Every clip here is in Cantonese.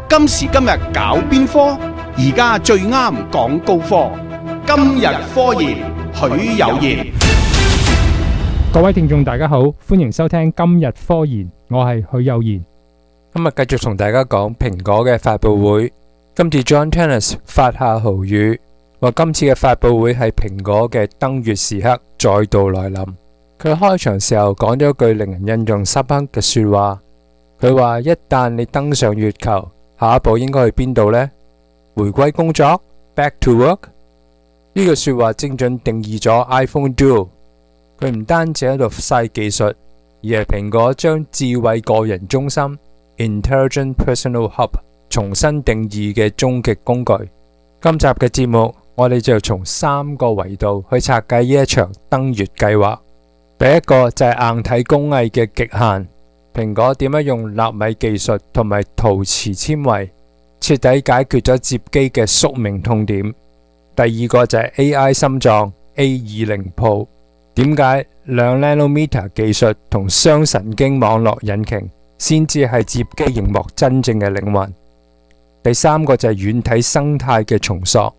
今時今日搞邊科？而家最啱講高科。今日科研，許有賢。 各位聽眾大家好，歡迎收聽今日科研，我係許有賢。 今日繼續同大家講蘋果嘅發佈會。今次 John Tennant 發下豪語，話今次嘅發佈會係蘋果嘅登月時刻再度來臨。佢開場時候講咗句令人印象深刻嘅說話，佢話一旦你登上月球，下一步應該去邊度呢？回歸工作 ，Back to work。呢句說話精準定義咗 iPhone Duo。佢唔單止喺度晒技術，而係蘋果將智慧個人中心 Intelligent Personal Hub 重新定義嘅終極工具。今集嘅節目，我哋就從3個維度去拆解呢一場登月計劃。第一個就係硬體工藝嘅極限，蘋果點樣用納米技術同埋陶瓷纖維徹底解決咗摺機嘅宿命痛點。第二個就係 AI 心臟 A20 Pro， 點解2 nanometer 技術同雙神經網絡引擎先至係摺機螢幕真正嘅靈魂。第三個就係軟體生態嘅重塑，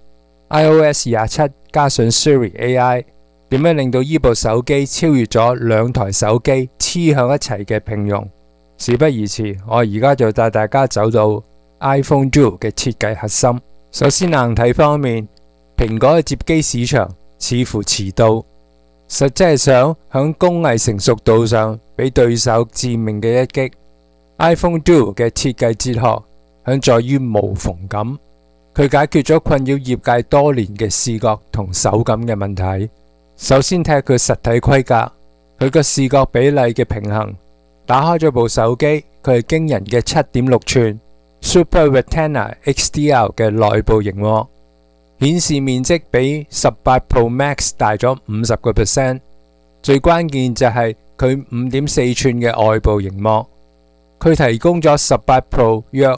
iOS 27加上 Siri AI， 點樣令到呢部手機超越咗2台手機黐向一齊嘅平庸。事不宜遲，我而家就帶大家走到 iPhone Duo 嘅設計核心。首先硬體方面，蘋果嘅摺機市場似乎遲到，實際係想響工藝成熟度上俾對手致命嘅一擊。iPhone Duo 嘅設計哲學響在於無縫感，佢解決咗困擾業界多年嘅視覺同手感嘅問題。首先睇下佢實體規格，佢個視覺比例嘅平衡。打開咗部手機，佢係驚人嘅 7.6 寸 Super Retina XDR 嘅內部螢幕，顯示面積比18 Pro Max 大咗 50%。最關鍵就係佢 5.4 寸嘅外部螢幕，佢提供咗18 Pro 約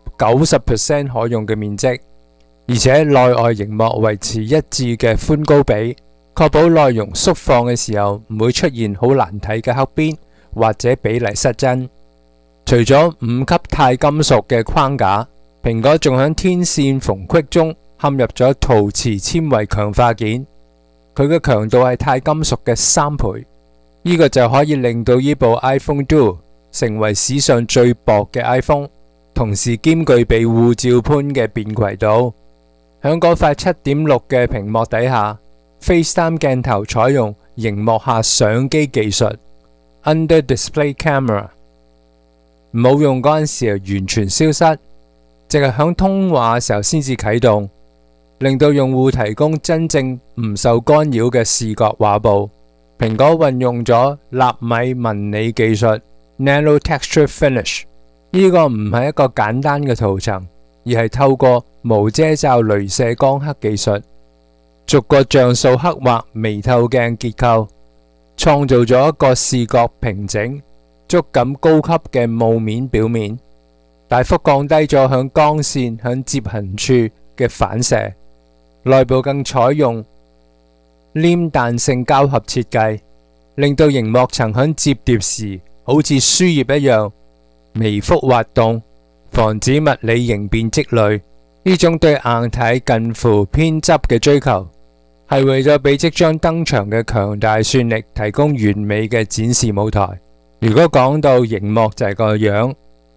90% 可用嘅面積，而且內外螢幕維持一致嘅寬高比，確保內容縮放嘅時候唔會出現好難睇嘅黑邊或者比例失真。除咗5級鈦金屬嘅框架，蘋果仲響天線縫隙中嵌入咗陶瓷纖維強化件，佢嘅強度係鈦金屬嘅3倍，呢個就可以令到呢部 iPhone Duo 成為史上最薄嘅 iPhone， 同時兼具備護照般嘅便攜度。響嗰塊 7.6 嘅屏幕底下， FaceTime 鏡頭採用螢幕下相機技術 Under Display Camera， 冇用嗰陣時完全消失，淨係響通話嘅時候先至啟動，令到用戶提供真正唔受干擾嘅視覺畫布。蘋果運用咗納米紋理技術 Nano Texture Finish， 呢個唔係一個簡單嘅塗層，而係透過無遮罩鐳射光刻技術，逐個像素刻畫微透鏡結構，創造咗一個視覺平整、觸感高級嘅霧面表面，大幅降低咗響光線響接痕處嘅反射。內部更採用黏彈性膠合設計，令到螢幕層響摺疊時好似書頁一樣微幅滑動，防止物理形變積累。呢種對硬體近乎偏執嘅追求，係為咗俾即將登場嘅強大算力提供完美嘅展示舞台。如果講到螢幕就係個樣，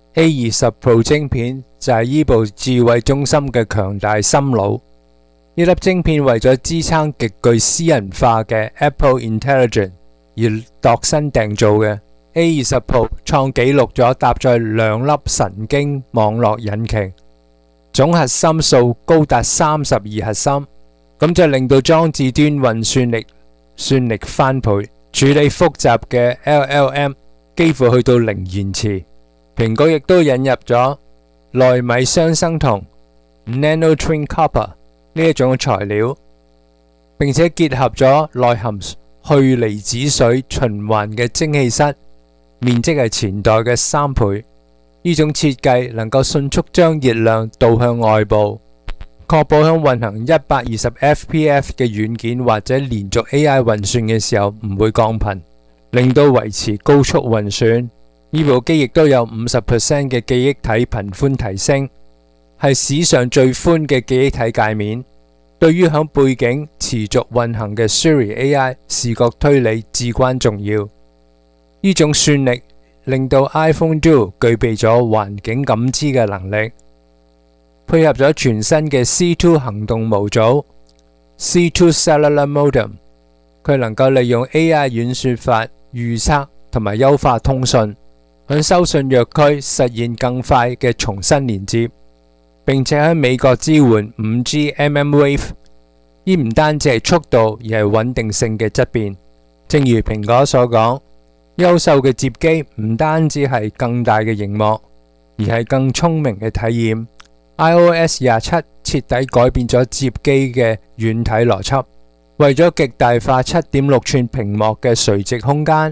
A20 Pro 晶片就係呢部智慧中心嘅強大心腦。呢粒晶片為咗支撐極具私人化嘅 Apple Intelligence 而度身訂造嘅。 A20 Pro 創紀錄咗搭載2粒神經網絡引擎，總核心數高達32核心，咁就令到裝置端運算力翻倍，處理複雜嘅 LLM 幾乎去到0延遲。蘋果亦都引入咗奈米雙生銅 Nano Twin Copper 呢一種材料，並且結合咗內含去離子水循環嘅蒸汽室，面積係前代嘅3倍。呢種設計能夠迅速將熱量導向外部，確保響運行120 fps 嘅軟件或者連續 AI 運算嘅時候唔會降頻，令到維持高速運算。呢部機亦都有50% 嘅記憶體頻寬提升， 係史上最寬嘅記憶體界面，對於響背景持續運行嘅 Siri AI 視覺推理至關重要。呢種算力令到 iPhone Duo 具備咗環境感知嘅能力，配合咗全新嘅 C2 行動模組 C2 Cellular Modem， 佢能夠利用 AI 演算法預測同埋優化通訊，響收信弱區實現更快嘅重新連接，並且喺美國支援 5G mmWave。呢唔單止係速度，而係穩定性嘅質變。正如蘋果所講，優秀嘅摺機唔單止係更大嘅螢幕，而係更聰明嘅體驗。iOS 27徹底改變咗摺機嘅軟體邏輯，為咗極大化 7.6 寸屏幕嘅垂直空間，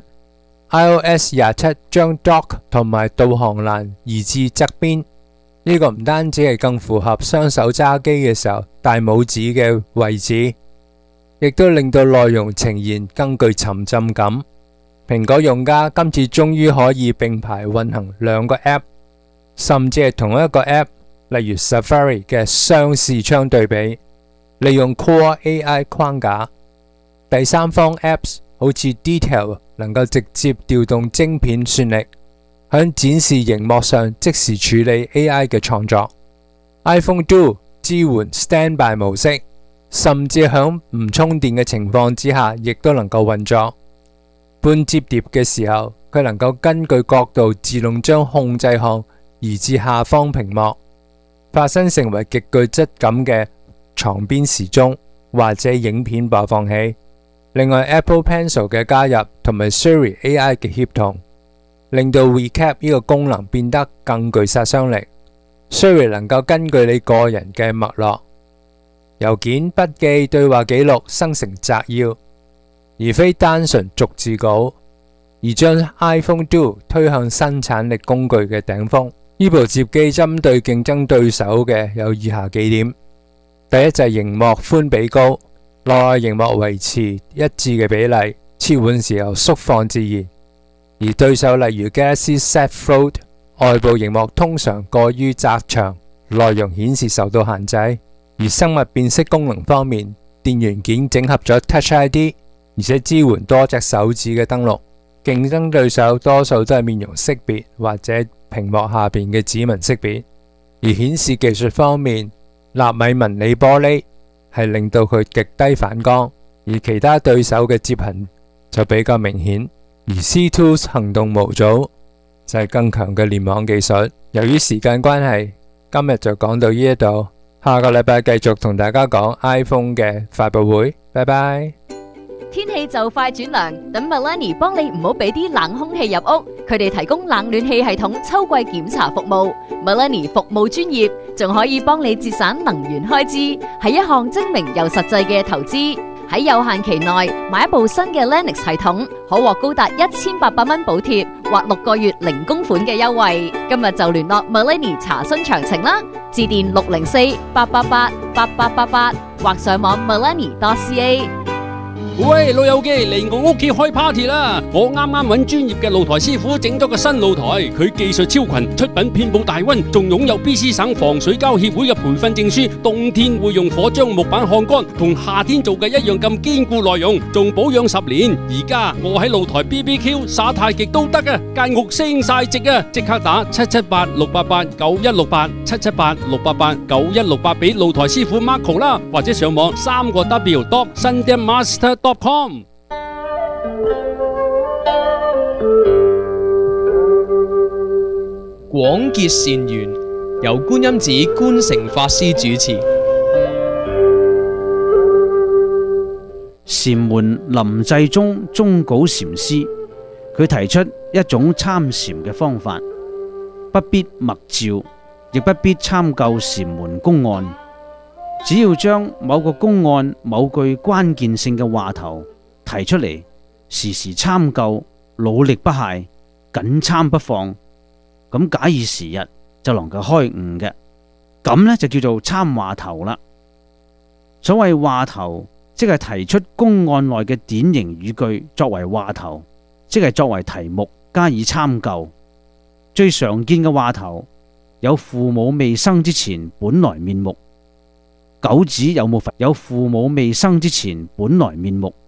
iOS 27將 Dock 同埋導航欄移至側邊。呢個唔單止係更符合雙手揸機嘅時候大拇指嘅位置，亦都令到內容呈現更具沉浸感。蘋果用家今次終於可以並排運行兩個 App， 甚至係同一個 App， 例如 Safari 嘅雙視窗對比，利用 Core AI 框架。第三方 Apps 好似 Detail 能夠直接調動晶片算力，響展示熒幕上即時處理 AI 嘅創作。iPhone Duo 支援 Standby 模式，甚至響唔充電嘅情況之下，亦都能夠運作。半摺疊嘅時候，佢能夠根據角度自動將控制項移至下方屏幕，化身成為極具質感嘅床邊時鐘或者影片播放器。另外 Apple Pencil 嘅加入同埋 Siri AI 嘅協同，令到 Recap 呢個功能變得更具殺傷力。Siri 能夠根據你個人嘅脈絡、郵件、筆記、對話記錄生成摘要，而非單純逐字稿，而將 iPhone Duo 推向生產力工具嘅頂峰。呢部摺機針對競爭對手嘅有以下幾點：第一就係熒幕寬比高，內外熒幕維持一致嘅比例，切換時候縮放自然。而對手例如 Galaxy Z Fold 外部熒幕通常過於窄長，內容顯示受到限制。而生物辨識功能方面，電元件整合咗 Touch ID， 而且支援多隻手指嘅登錄。競爭對手多數都係面容識別或者屏幕下邊嘅指紋識別。而顯示技術方面，納米紋理玻璃係令到佢極低反光，而其他對手嘅摺痕就比較明顯。而 C2 行動模組就係更強嘅聯網技術。由於時間關係，今日就講到呢一度，下個禮拜繼續同大家講 iPhone 嘅發佈會。拜拜。 天氣就快轉涼，等 Millennium 幫你唔好俾啲冷空氣入屋。佢哋提供冷暖氣系統秋季檢查服務。Millennium 服務專業，仲可以幫你節省能源開支，係一項精明又實際嘅投資。喺有限期內買一部新嘅 Lennox 系統，可獲高達1800蚊補貼或6個月零供款嘅優惠。今日就聯絡 Millennium 查詢詳情啦，致電604-888-8888或上網 millennium.ca。 喂，老友記，嚟我屋企開 party 啦！我啱啱揾專業嘅露台師傅整咗個新露台，佢技術超群，出品遍佈大溫，仲擁有 BC 省防水膠協會嘅培訓證書。冬天會用火將木板烘乾，同夏天做嘅一樣咁堅固耐用，仲保養10年。而家我喺露台 BBQ 耍太極都得啊，間屋升晒值啊！即刻打778-688-9168 俾露台師傅 Marco 啦，或者上網3W.sundanmaster.com。 廣結善緣，由觀音寺觀誠法師主持。 禪門臨濟宗宗稿禪師，佢提出一種參禪嘅方法，不必默照，亦不必參究禪門公案。只要將某個公案某句關鍵性嘅話頭提出嚟，時時參究，努力不懈，緊參不放，咁假以時日就能夠開悟嘅。咁呢就叫做參話頭啦。所謂話頭，即係提出公案內嘅典型語句作為話頭，即係作為題目加以參究。最常見嘅話頭有父母未生之前本來面目？狗子有冇有父母未生之前本來面目？